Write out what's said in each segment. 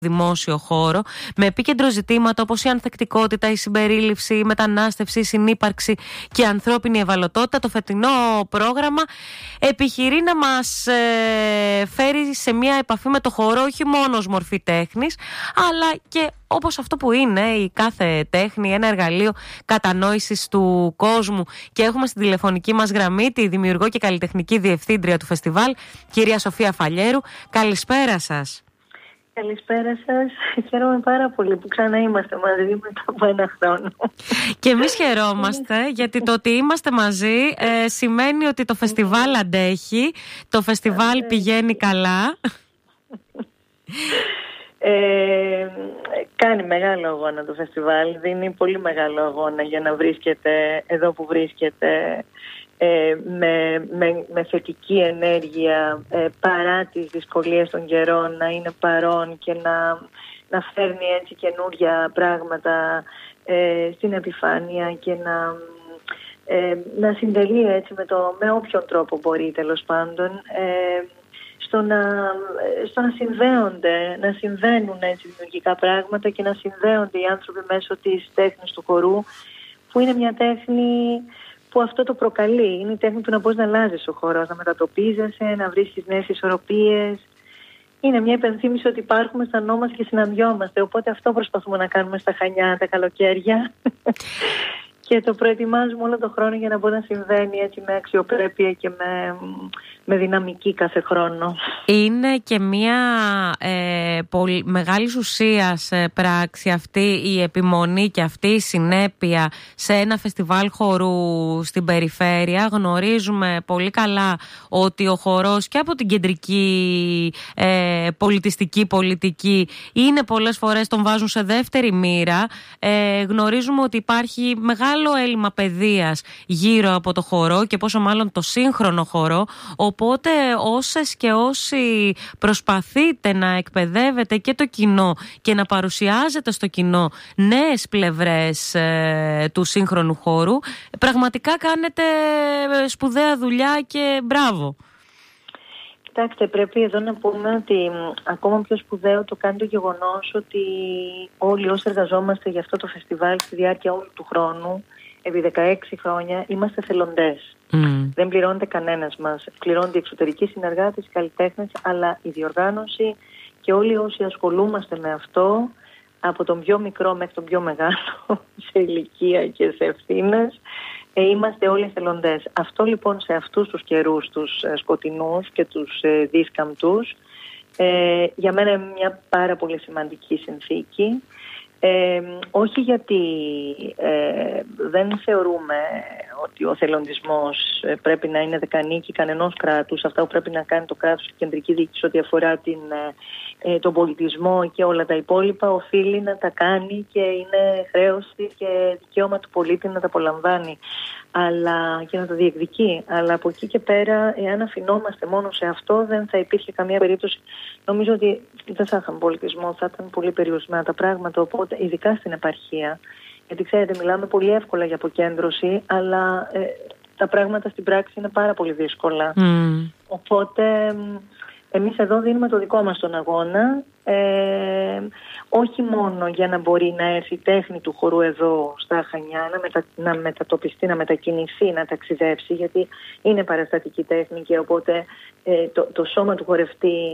δημόσιο χώρο, με επίκεντρο ζητήματα όπως η ανθεκτικότητα, η συμπερίληψη, η μετανάστευση, η συνύπαρξη και η ανθρώπινη ευαλωτότητα. Το φετινό πρόγραμμα επιχειρεί να μας φέρει σε μια επαφή με το χώρο, όχι μόνο ως μορφή τέχνης, αλλά και όπως αυτό που είναι η κάθε τέχνη, ένα εργαλείο κατανόησης του κόσμου. Και έχουμε στην τηλεφωνική μας γραμμή τη δημιουργό και καλλιτεχνική διευθύντρια του φεστιβάλ, κυρία Σοφία Φαλιέρου. Καλησπέρα σας. Καλησπέρα σας. Χαίρομαι πάρα πολύ που ξανά είμαστε μαζί μετά από ένα χρόνο. Και εμείς χαιρόμαστε, γιατί το ότι είμαστε μαζί σημαίνει ότι το φεστιβάλ αντέχει, το φεστιβάλ πηγαίνει καλά. Κάνει μεγάλο αγώνα το φεστιβάλ, δίνει πολύ μεγάλο αγώνα για να βρίσκεται εδώ που βρίσκεται, με θετική ενέργεια, παρά τις δυσκολίες των καιρών, να είναι παρόν και να φέρνει έτσι καινούργια πράγματα στην επιφάνεια και να συντελεί έτσι με όποιον τρόπο μπορεί, τέλος πάντων, στο να συνδέονται, να συμβαίνουν έτσι δημιουργικά πράγματα και να συνδέονται οι άνθρωποι μέσω της τέχνης του χορού, που είναι μια τέχνη που αυτό το προκαλεί. Είναι η τέχνη του να μπορείς να αλλάζεις ο χορός, να μετατοπίζεσαι, να βρίσκεις νέες ισορροπίες. Είναι μια υπενθύμηση ότι υπάρχουμε, αισθανόμαστε και συναντιόμαστε. Οπότε αυτό προσπαθούμε να κάνουμε στα Χανιά τα καλοκαίρια. Και το προετοιμάζουμε όλο τον χρόνο για να μπορεί να συμβαίνει έτσι με αξιοπρέπεια και με δυναμική κάθε χρόνο. Είναι και μια πολύ μεγάλης ουσίας πράξη αυτή η επιμονή και αυτή η συνέπεια σε ένα φεστιβάλ χορού στην περιφέρεια. Γνωρίζουμε πολύ καλά ότι ο χορός και από την κεντρική πολιτιστική πολιτική είναι πολλές φορές τον βάζουν σε δεύτερη μοίρα. Γνωρίζουμε ότι υπάρχει μεγάλο έλλειμμα παιδείας γύρω από το χορό και πόσο μάλλον το σύγχρονο χορό. Οπότε όσες και όσοι προσπαθείτε να εκπαιδεύετε και το κοινό και να παρουσιάζετε στο κοινό νέες πλευρές του σύγχρονου χώρου, πραγματικά κάνετε σπουδαία δουλειά και μπράβο. Κοιτάξτε, πρέπει εδώ να πούμε ότι ακόμα πιο σπουδαίο το κάνει το γεγονός ότι όλοι όσοι εργαζόμαστε για αυτό το φεστιβάλ στη διάρκεια όλου του χρόνου, επί 16 χρόνια, είμαστε θελοντές. Δεν πληρώνεται κανένας μας. Πληρώνονται οι εξωτερικοί συνεργάτες, οι καλλιτέχνες, αλλά η διοργάνωση και όλοι όσοι ασχολούμαστε με αυτό, από τον πιο μικρό μέχρι τον πιο μεγάλο, σε ηλικία και σε ευθύνες, είμαστε όλοι εθελοντές. Αυτό λοιπόν σε αυτούς τους καιρούς, τους σκοτεινούς και τους δίσκαμπτους, για μένα είναι μια πάρα πολύ σημαντική συνθήκη. Όχι γιατί δεν θεωρούμε ότι ο θελοντισμός πρέπει να είναι δεκανίκη κανενός κράτους. Αυτά που πρέπει να κάνει το κράτος και η κεντρική διοίκηση ό,τι αφορά τον πολιτισμό και όλα τα υπόλοιπα, οφείλει να τα κάνει και είναι χρέωση και δικαίωμα του πολίτη να τα απολαμβάνει και να το διεκδικεί. Αλλά από εκεί και πέρα, εάν αφινόμαστε μόνο σε αυτό, δεν θα υπήρχε καμία περίπτωση. Νομίζω ότι δεν θα είχαμε πολιτισμό, θα ήταν πολύ περιορισμένα τα πράγματα, οπότε ειδικά στην επαρχία. Γιατί ξέρετε, μιλάμε πολύ εύκολα για αποκέντρωση, αλλά τα πράγματα στην πράξη είναι πάρα πολύ δύσκολα. Οπότε εμείς εδώ δίνουμε το δικό μας τον αγώνα, όχι μόνο για να μπορεί να έρθει η τέχνη του χορού εδώ στα Χανιά, να μετατοπιστεί, να μετακινηθεί, να ταξιδέψει, γιατί είναι παραστατική τέχνη και οπότε το σώμα του χορευτή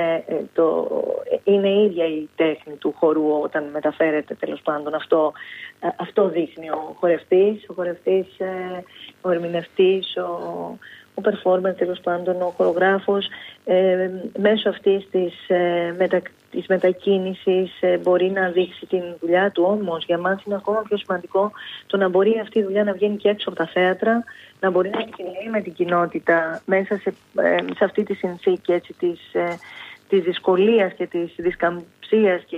είναι η ίδια η τέχνη του χορού όταν μεταφέρεται, τέλος πάντων. Αυτό δείχνει ο χορευτής, ο ερμηνευτής, ο performer, τέλος πάντων, ο χορογράφος, μέσω αυτής της μετακίνησης μπορεί να δείξει την δουλειά του. Όμως για μας είναι ακόμα πιο σημαντικό το να μπορεί αυτή η δουλειά να βγαίνει και έξω από τα θέατρα, να μπορεί να επικοινωνεί με την κοινότητα μέσα σε αυτή τη συνθήκη έτσι, της δυσκολίας και της δισκαμψίας και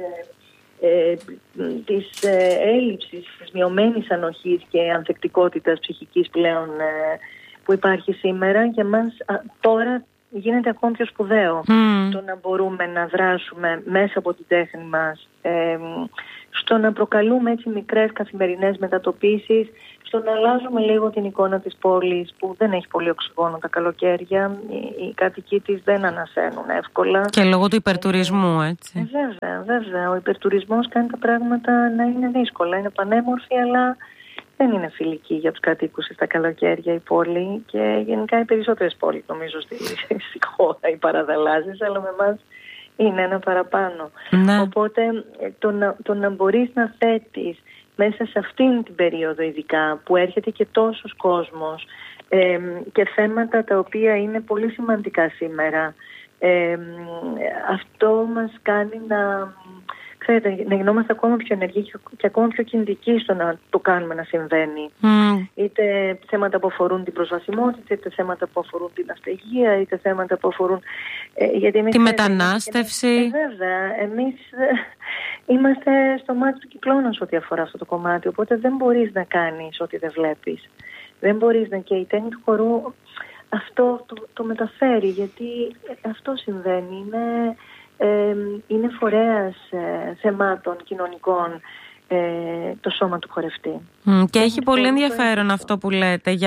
της έλλειψης, της μειωμένης ανοχής και ανθεκτικότητας ψυχικής πλέον που υπάρχει σήμερα. Για μας τώρα γίνεται ακόμη πιο σπουδαίο. Το να μπορούμε να δράσουμε μέσα από την τέχνη μας, στο να προκαλούμε έτσι μικρές καθημερινές μετατοπίσεις, στο να αλλάζουμε λίγο την εικόνα της πόλης που δεν έχει πολύ οξυγόνο τα καλοκαίρια, οι κάτοικοι της δεν ανασένουν εύκολα. Και λόγω του υπερτουρισμού, έτσι. Βέβαια. Ο υπερτουρισμός κάνει τα πράγματα να είναι δύσκολα. Είναι πανέμορφη, αλλά δεν είναι φιλική για τους κατοίκους στα καλοκαίρια η πόλη και γενικά οι περισσότερες πόλεις, νομίζω, στη χώρα, οι παραδαλάζεις, αλλά με εμάς είναι ένα παραπάνω. Ναι. Οπότε το να μπορείς να θέτεις μέσα σε αυτήν την περίοδο ειδικά που έρχεται και τόσος κόσμος και θέματα τα οποία είναι πολύ σημαντικά σήμερα, αυτό μας κάνει να γινόμαστε ακόμα πιο ενεργοί και ακόμα πιο κινητικοί στο να το κάνουμε να συμβαίνει. Είτε θέματα που αφορούν την προσβασιμότητα, είτε θέματα που αφορούν την αστεγία, είτε θέματα που αφορούν τη μετανάστευση. Βέβαια, εμείς είμαστε στο μάτι του κυκλώνα ό,τι αφορά αυτό το κομμάτι, οπότε δεν μπορείς να κάνεις ό,τι δεν βλέπεις. Δεν μπορείς και η τέχνη του χορού αυτό το μεταφέρει, γιατί αυτό συμβαίνει. Είναι φορέας θεμάτων κοινωνικών το σώμα του χορευτή. Και έχει πολύ ενδιαφέρον αυτό που λέτε για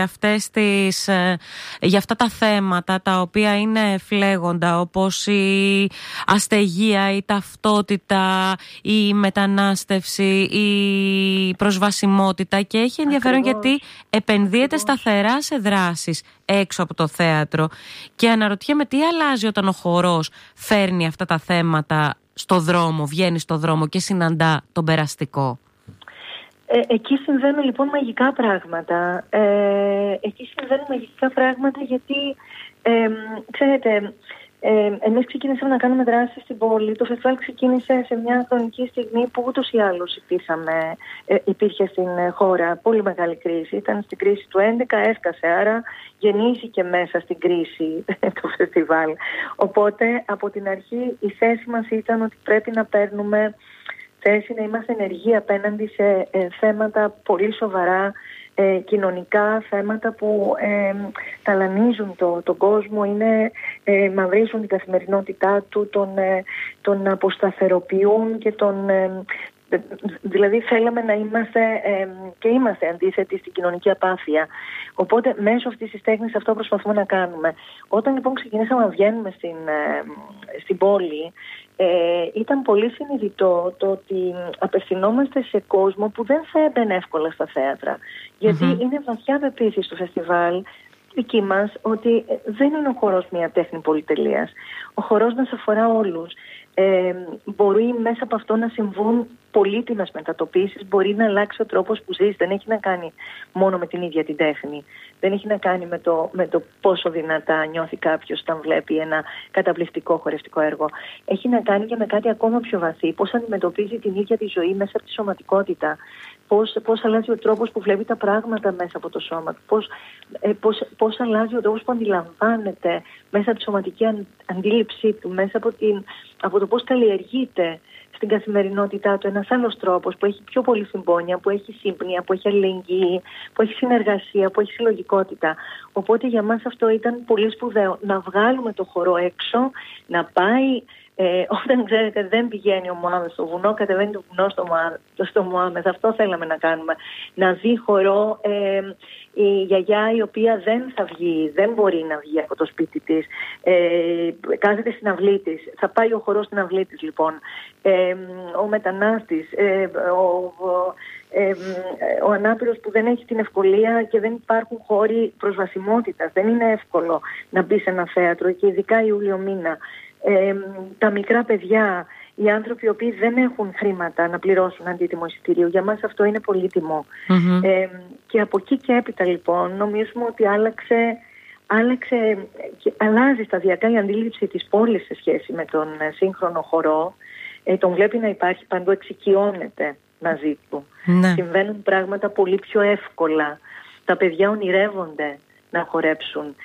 αυτά τα θέματα τα οποία είναι φλέγοντα, όπως η αστεγία, η ταυτότητα, η μετανάστευση, η προσβασιμότητα, και έχει ενδιαφέρον γιατί επενδύεται σταθερά σε δράσεις έξω από το θέατρο, και αναρωτιέμαι τι αλλάζει όταν ο χορός φέρνει αυτά τα θέματα στο δρόμο, βγαίνει στο δρόμο και συναντά τον περαστικό. Εκεί συμβαίνουν λοιπόν μαγικά πράγματα. Γιατί, ξέρετε, εμείς ξεκίνησαμε να κάνουμε δράσεις στην πόλη. Το φεστιβάλ ξεκίνησε σε μια χρονική στιγμή που ούτως ή άλλως υπήρχε στην χώρα πολύ μεγάλη κρίση. Ήταν στην κρίση του 2011, έσκασε, άρα γεννήθηκε μέσα στην κρίση το φεστιβάλ. Οπότε από την αρχή η θέση μας ήταν ότι πρέπει να παίρνουμε θέση, να είμαστε ενεργοί απέναντι σε θέματα πολύ σοβαρά, κοινωνικά, θέματα που ταλανίζουν τον κόσμο, μαυρίζουν την καθημερινότητά του, τον αποσταθεροποιούν και δηλαδή θέλαμε να είμαστε και είμαστε αντίθετοι στην κοινωνική απάθεια. Οπότε μέσω αυτής της τέχνης αυτό προσπαθούμε να κάνουμε. Όταν λοιπόν ξεκινήσαμε να βγαίνουμε στην πόλη, ήταν πολύ συνειδητό το ότι απευθυνόμαστε σε κόσμο που δεν θα έμπαινε εύκολα στα θέατρα. Γιατί είναι βαθιά πεποίθηση στο φεστιβάλ δική μας ότι δεν είναι ο χορός μια τέχνη πολυτελείας. Ο χορός μας αφορά όλους. Μπορεί μέσα από αυτό να συμβούν πολύτιμες μετατοπίσεις, μπορεί να αλλάξει ο τρόπος που ζεις. Δεν έχει να κάνει μόνο με την ίδια την τέχνη. Δεν έχει να κάνει με το πόσο δυνατά νιώθει κάποιος όταν βλέπει ένα καταπληκτικό χορευτικό έργο. Έχει να κάνει και με κάτι ακόμα πιο βαθύ. Πώς αντιμετωπίζει την ίδια τη ζωή μέσα από τη σωματικότητα. Πώς αλλάζει ο τρόπος που βλέπει τα πράγματα μέσα από το σώμα του. Πώς αλλάζει ο τρόπος που αντιλαμβάνεται μέσα από τη σωματική αντίληψή του, μέσα από το πώς καλλιεργείται στην καθημερινότητά του ένας άλλος τρόπος που έχει πιο πολύ συμπόνια, που έχει σύμπνοια, που έχει αλληλεγγύη, που έχει συνεργασία, που έχει συλλογικότητα. Οπότε για μας αυτό ήταν πολύ σπουδαίο, να βγάλουμε το χορό έξω, να πάει. Όταν ξέρετε δεν πηγαίνει ο Μωάμεθ στο βουνό, κατεβαίνει το βουνό στο Μωάμεθ. Αυτό θέλαμε να κάνουμε. Να δει χορό η γιαγιά η οποία δεν μπορεί να βγει από το σπίτι της. Κάθεται στην αυλή της. Θα πάει ο χορός στην αυλή της λοιπόν. Ο μετανάστης, ο ανάπηρος που δεν έχει την ευκολία και δεν υπάρχουν χώροι προσβασιμότητας. Δεν είναι εύκολο να μπει σε ένα θέατρο και ειδικά Ιούλιο μήνα. Τα μικρά παιδιά, οι άνθρωποι οι οποίοι δεν έχουν χρήματα να πληρώσουν αντίτιμο εισιτήριο, για μας αυτό είναι πολύτιμο. Και από εκεί και έπειτα λοιπόν νομίζουμε ότι αλλάζει σταδιακά η αντίληψη της πόλης σε σχέση με τον σύγχρονο χορό. Τον βλέπει να υπάρχει παντού, εξοικειώνεται μαζί του. Συμβαίνουν πράγματα πολύ πιο εύκολα. Τα παιδιά ονειρεύονται να χορέψουν.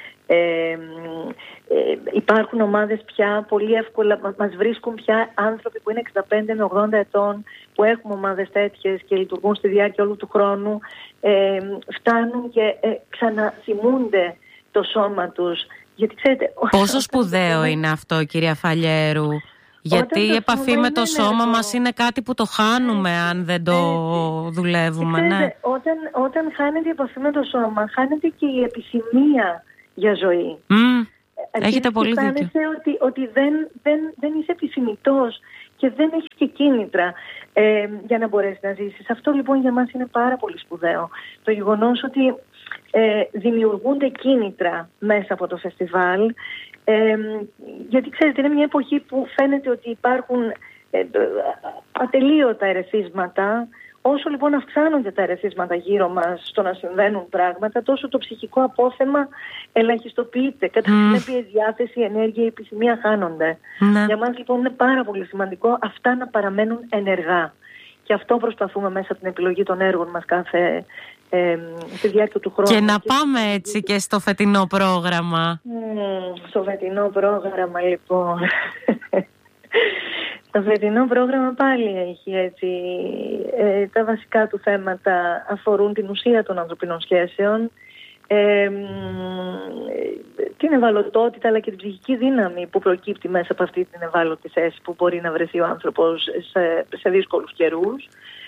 Υπάρχουν ομάδες πια πολύ εύκολα, μας βρίσκουν πια άνθρωποι που είναι 65 με 80 ετών, που έχουμε ομάδες τέτοιες και λειτουργούν στη διάρκεια όλου του χρόνου, φτάνουν και ξαναθυμούνται το σώμα τους Γιατί ξέρετε, πόσο σπουδαίο είναι αυτό, κυρία Φαλιέρου? Γιατί η επαφή με το σώμα μας είναι κάτι που το χάνουμε αν δεν το δουλεύουμε. Ξέρετε, όταν χάνεται η επαφή με το σώμα, χάνεται και η επιθυμία για ζωή. Έχετε πολύ δίκιο. Φαίνεται ότι δεν είσαι επιθυμητός και δεν έχεις και κίνητρα για να μπορέσεις να ζήσεις. Αυτό λοιπόν για μας είναι πάρα πολύ σπουδαίο. Το γεγονός ότι δημιουργούνται κίνητρα μέσα από το φεστιβάλ, γιατί ξέρετε, είναι μια εποχή που φαίνεται ότι υπάρχουν ατελείωτα ερεθίσματα. Όσο λοιπόν αυξάνονται τα ερεθίσματα γύρω μας στο να συμβαίνουν πράγματα, τόσο το ψυχικό απόθεμα ελαχιστοποιείται. Κατά συνέπεια η διάθεση, η ενέργεια, η επιθυμία χάνονται. Για μας λοιπόν είναι πάρα πολύ σημαντικό αυτά να παραμένουν ενεργά. Και αυτό προσπαθούμε μέσα από την επιλογή των έργων μας στη διάρκεια του χρόνου. Και να πάμε έτσι και στο φετινό πρόγραμμα. Στο φετινό πρόγραμμα λοιπόν... Το φετινό πρόγραμμα πάλι έχει έτσι, τα βασικά του θέματα αφορούν την ουσία των ανθρωπινών σχέσεων, την ευαλωτότητα αλλά και την ψυχική δύναμη που προκύπτει μέσα από αυτή την ευάλωτη θέση που μπορεί να βρεθεί ο άνθρωπος σε δύσκολους καιρούς.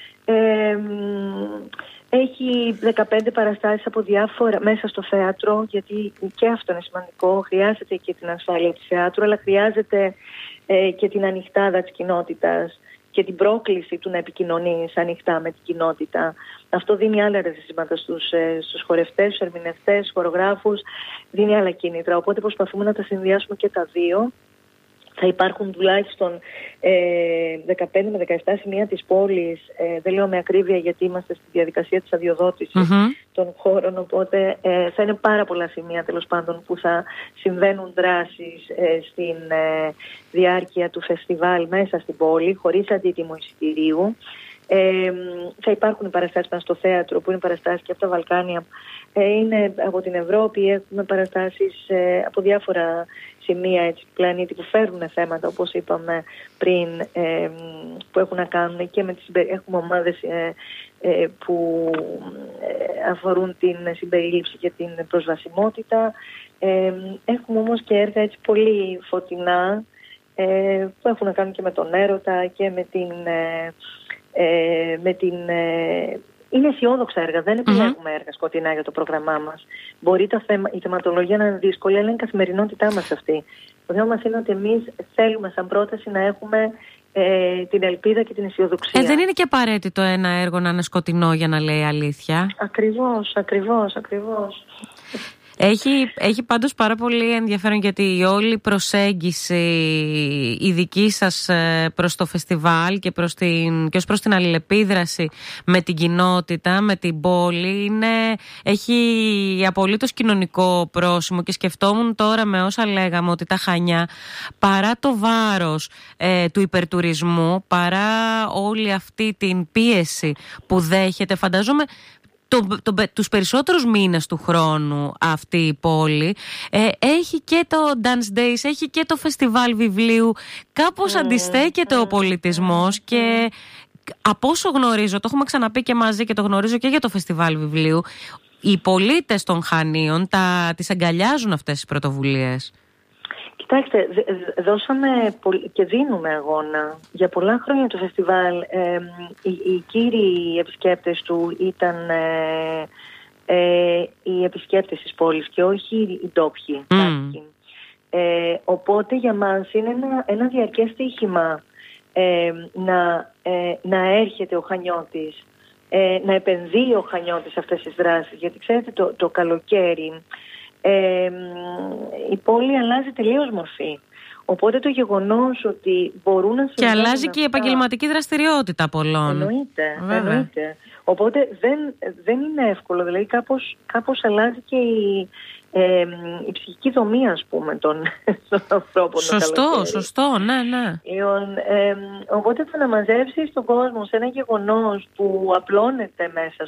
Έχει 15 παραστάσεις από διάφορα μέσα στο θέατρο, γιατί και αυτό είναι σημαντικό. Χρειάζεται και την ασφάλεια του θεάτρου, αλλά χρειάζεται και την ανοιχτάδα της κοινότητας και την πρόκληση του να επικοινωνείς ανοιχτά με την κοινότητα. Αυτό δίνει άλλα ρεθίσματα στους χορευτές, στους ερμηνευτές, στους χορογράφους, δίνει άλλα κίνητρα. Οπότε προσπαθούμε να τα συνδυάσουμε και τα δύο. Θα υπάρχουν τουλάχιστον 15 με 17 σημεία της πόλης, δεν λέω με ακρίβεια γιατί είμαστε στη διαδικασία της αδειοδότησης των χώρων, οπότε θα είναι πάρα πολλά σημεία τέλος πάντων που θα συμβαίνουν δράσεις στην διάρκεια του φεστιβάλ μέσα στην πόλη, χωρίς αντίτιμο εισιτηρίου. Θα υπάρχουν παραστάσεις μας στο θέατρο που είναι παραστάσεις και από τα Βαλκάνια, είναι από την Ευρώπη, έχουμε παραστάσεις από διάφορα σημεία έτσι, του πλανήτη που φέρνουν θέματα όπως είπαμε πριν, που έχουν να κάνουν και με έχουμε ομάδες που αφορούν την συμπερίληψη και την προσβασιμότητα. Έχουμε όμως και έργα έτσι πολύ φωτεινά που έχουν να κάνουν και με τον έρωτα και με την είναι αισιόδοξα έργα, δεν επιλέγουμε έργα σκοτεινά για το πρόγραμμά μας. Μπορεί η θεματολογία να είναι δύσκολη, αλλά είναι η καθημερινότητά μας αυτή. Το θέμα μας είναι ότι εμείς θέλουμε σαν πρόταση να έχουμε την ελπίδα και την αισιοδοξία. Δεν είναι και απαραίτητο ένα έργο να είναι σκοτεινό για να λέει αλήθεια. Ακριβώς. Έχει πάντως πάρα πολύ ενδιαφέρον, γιατί η όλη προσέγγιση η δική σας προς το φεστιβάλ και ως προς την αλληλεπίδραση με την κοινότητα, με την πόλη, έχει απολύτως κοινωνικό πρόσημο. Και σκεφτόμουν τώρα με όσα λέγαμε ότι τα Χανιά, παρά το βάρος του υπερτουρισμού, παρά όλη αυτή την πίεση που δέχεται, φαντάζομαι τους περισσότερους μήνες του χρόνου αυτή η πόλη, έχει και το Dance Days, έχει και το φεστιβάλ βιβλίου. Κάπως αντιστέκεται ο πολιτισμός και από όσο γνωρίζω, το έχουμε ξαναπεί και μαζί και το γνωρίζω και για το φεστιβάλ βιβλίου, οι πολίτες των Χανίων τις αγκαλιάζουν αυτές τις πρωτοβουλίες. Κοιτάξτε, δώσαμε και δίνουμε αγώνα. Για πολλά χρόνια το φεστιβάλ, οι κύριοι επισκέπτες του ήταν οι επισκέπτες της πόλης και όχι οι ντόπιοι. Οπότε για μας είναι ένα διαρκές στοίχημα να έρχεται ο Χανιώτης, να επενδύει ο Χανιώτης σε αυτές τις δράσεις. Γιατί ξέρετε το καλοκαίρι η πόλη αλλάζει τελείως μορφή. Οπότε το γεγονός ότι μπορούν να και αλλάζει και η επαγγελματική δραστηριότητα πολλών. Εννοείται. Οπότε δεν είναι εύκολο. Δηλαδή κάπως αλλάζει και η ψυχική δομή, ας πούμε, των ανθρώπων. Σωστό, ναι. Οπότε θα να μαζέψεις τον κόσμο σε ένα γεγονός που απλώνεται μέσα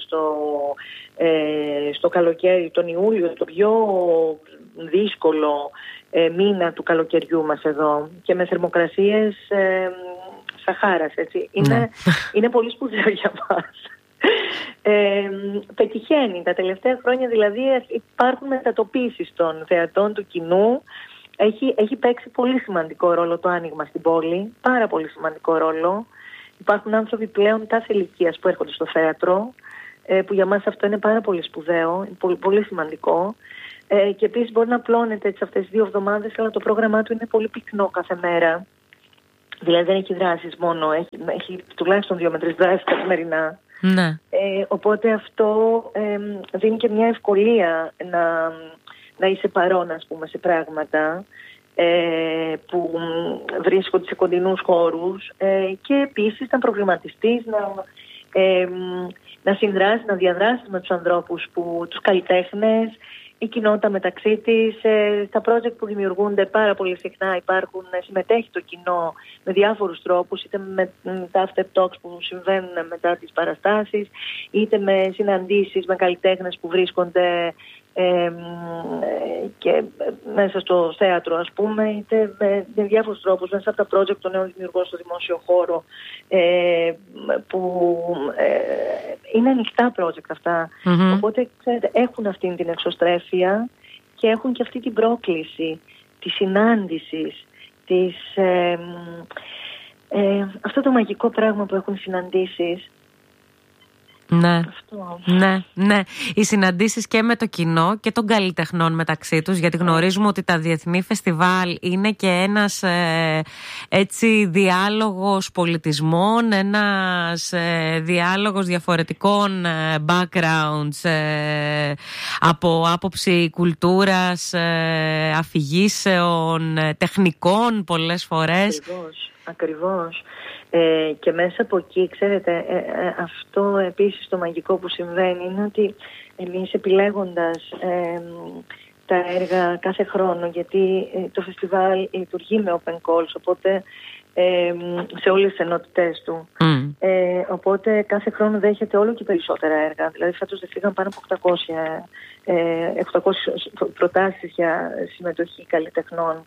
στο καλοκαίρι, τον Ιούλιο, το πιο δύσκολο μήνα του καλοκαιριού μας εδώ, και με θερμοκρασίες Σαχάρας, έτσι. Είναι πολύ σπουδαίο για μας. πετυχαίνει. Τα τελευταία χρόνια δηλαδή υπάρχουν μετατοπίσεις των θεατών, του κοινού. Έχει παίξει πολύ σημαντικό ρόλο το άνοιγμα στην πόλη, πάρα πολύ σημαντικό ρόλο. Υπάρχουν άνθρωποι πλέον κάθε ηλικίας που έρχονται στο θέατρο, που για μας αυτό είναι πάρα πολύ σπουδαίο, πολύ, πολύ σημαντικό. Και επίσης μπορεί να απλώνεται έτσι αυτές τις 2 εβδομάδες, αλλά το πρόγραμμά του είναι πολύ πυκνό κάθε μέρα. Δηλαδή δεν έχει δράσεις μόνο, έχει τουλάχιστον 2 με 3 δράσεις καθημερινά. Ναι. Οπότε αυτό δίνει και μια ευκολία να είσαι παρόν, ας πούμε, σε πράγματα που βρίσκονται σε κοντινούς χώρους, και επίσης να προβληματιστείς, να συνδράσεις, να διαδράσεις με τους ανθρώπους, τους καλλιτέχνες, η κοινότητα μεταξύ της. Στα project που δημιουργούνται πάρα πολύ συχνά συμμετέχει το κοινό με διάφορους τρόπους, είτε με τα after talks που συμβαίνουν μετά τις παραστάσεις, είτε με συναντήσεις με καλλιτέχνες που βρίσκονται και μέσα στο θέατρο, ας πούμε, είτε με διάφορους τρόπους μέσα από τα project των νέων δημιουργών στο δημόσιο χώρο, που είναι ανοιχτά project αυτά. Οπότε, ξέρετε, έχουν αυτή την εξωστρέφεια και έχουν και αυτή την πρόκληση της συνάντησης, αυτό το μαγικό πράγμα που έχουν οι συναντήσεις. Ναι. Ναι. Οι συναντήσεις και με το κοινό και των καλλιτεχνών μεταξύ τους, γιατί γνωρίζουμε ότι τα διεθνή φεστιβάλ είναι και ένας έτσι διάλογος πολιτισμών, ένας διάλογος διαφορετικών backgrounds, από άποψη κουλτούρας, αφηγήσεων, τεχνικών πολλές φορές. Ακριβώς. Και μέσα από εκεί, ξέρετε, αυτό επίσης το μαγικό που συμβαίνει είναι ότι εμείς επιλέγοντας τα έργα κάθε χρόνο, γιατί το φεστιβάλ λειτουργεί με open calls, οπότε σε όλες τις ενότητες του. Οπότε κάθε χρόνο δέχεται όλο και περισσότερα έργα. Δηλαδή φέτος δεχτήκαν πάνω από 800 προτάσεις για συμμετοχή καλλιτεχνών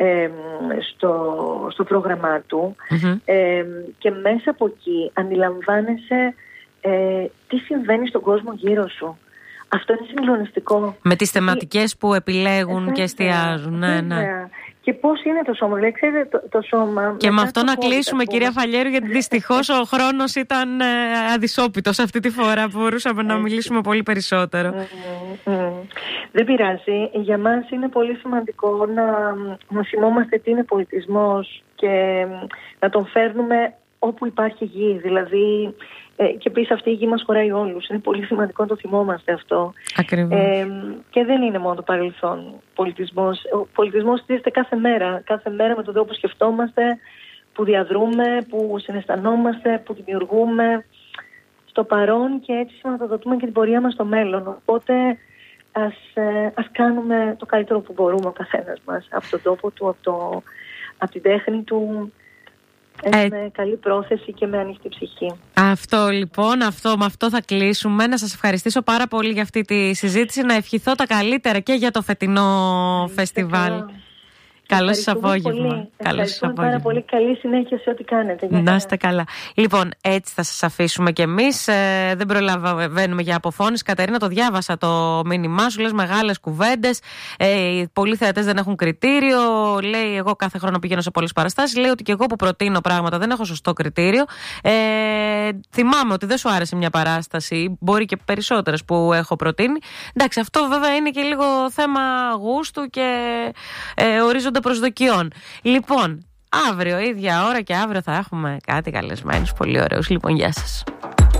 στο πρόγραμμά του. Και μέσα από εκεί αντιλαμβάνεσαι τι συμβαίνει στον κόσμο γύρω σου. Αυτό είναι συγκλονιστικό. Με τις θεματικές που επιλέγουν και εστιάζουν. Ναι. Και πώς είναι το σώμα, δηλαδή ξέρετε το σώμα. Και με αυτό να κλείσουμε, κυρία Φαλιέρου, γιατί δυστυχώς ο χρόνος ήταν αδυσόπιτος αυτή τη φορά που μπορούσαμε να μιλήσουμε πολύ περισσότερο. Δεν πειράζει. Για μας είναι πολύ σημαντικό να θυμόμαστε τι είναι πολιτισμός και να τον φέρνουμε όπου υπάρχει γη. Δηλαδή, και επίσης αυτή η γη μας χωράει όλους. Είναι πολύ σημαντικό να το θυμόμαστε αυτό. Ακριβώς. Και δεν είναι μόνο το παρελθόν πολιτισμός. Ο πολιτισμός στηρίζεται κάθε μέρα. Κάθε μέρα με τον τρόπο που σκεφτόμαστε, που διαδρούμε, που συναισθανόμαστε, που δημιουργούμε στο παρόν, και έτσι σηματοδοτούμε και την πορεία μας στο μέλλον. Οπότε ας κάνουμε το καλύτερο που μπορούμε ο καθένας μας από τον τόπο του, από την τέχνη του. Με καλή πρόθεση και με ανοιχτή ψυχή. Αυτό λοιπόν, με αυτό θα κλείσουμε. Να σας ευχαριστήσω πάρα πολύ για αυτή τη συζήτηση. Να ευχηθώ τα καλύτερα και για το φετινό φεστιβάλ. Καλό σας απόγευμα. Ευχαριστούμε πάρα πολύ. Καλή συνέχεια σε ό,τι κάνετε. Να είστε καλά. Λοιπόν, έτσι θα σας αφήσουμε κι εμείς. Δεν προλαβαίνουμε για αποφώνηση. Κατερίνα, το διάβασα το μήνυμά σου. Λες μεγάλες κουβέντες. Πολλοί θεατές δεν έχουν κριτήριο. Λέει, εγώ κάθε χρόνο πηγαίνω σε πολλές παραστάσεις. Λέει ότι και εγώ που προτείνω πράγματα δεν έχω σωστό κριτήριο. Θυμάμαι ότι δεν σου άρεσε μια παράσταση. Μπορεί και περισσότερες που έχω προτείνει. Εντάξει, αυτό βέβαια είναι και λίγο θέμα γούστου και ορίζοντα προσδοκιών. Λοιπόν, αύριο, ίδια ώρα και αύριο θα έχουμε κάτι καλεσμένους πολύ ωραίους. Λοιπόν, γεια σας.